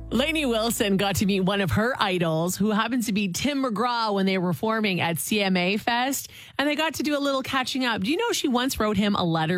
Lainey Wilson got to meet one of her idols, who happens to be Tim McGraw, when they were performing at CMA Fest, and they got to do a little catching up. Do you know she once wrote him a letter